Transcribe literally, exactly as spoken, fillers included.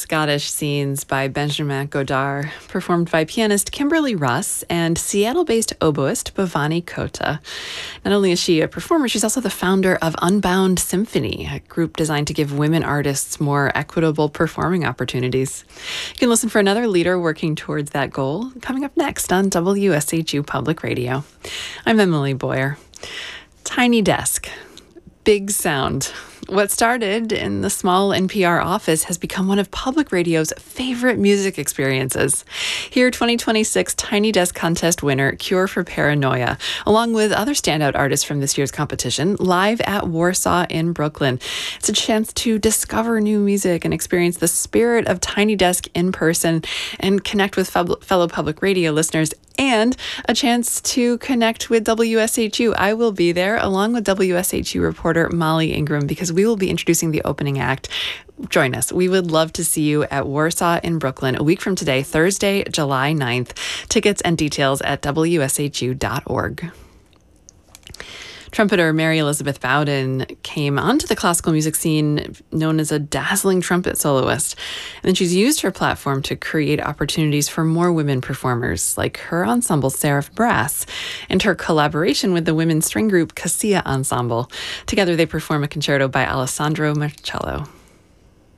Scottish Scenes by Benjamin Godard, performed by pianist Kimberly Russ and Seattle-based oboist Bhavani Kota. Not only is she a performer, she's also the founder of Unbound Symphony, a group designed to give women artists more equitable performing opportunities. You can listen for another leader working towards that goal coming up next on W S H U Public Radio. I'm Emily Boyer. Tiny desk, big sound. What started in the small N P R office has become one of public radio's favorite music experiences. Hear twenty twenty-six Tiny Desk Contest winner Cure for Paranoia, along with other standout artists from this year's competition, live at Warsaw in Brooklyn. It's a chance to discover new music and experience the spirit of Tiny Desk in person and connect with fellow public radio listeners, and a chance to connect with W S H U. I will be there along with W S H U reporter Molly Ingram because we will be introducing the opening act. Join us. We would love to see you at Warsaw in Brooklyn a week from today, Thursday, July ninth. Tickets and details at W S H U dot org. Trumpeter Mary Elizabeth Bowden came onto the classical music scene known as a dazzling trumpet soloist. And then she's used her platform to create opportunities for more women performers, like her ensemble Seraph Brass and her collaboration with the women's string group Cassia Ensemble. Together they perform a concerto by Alessandro Marcello.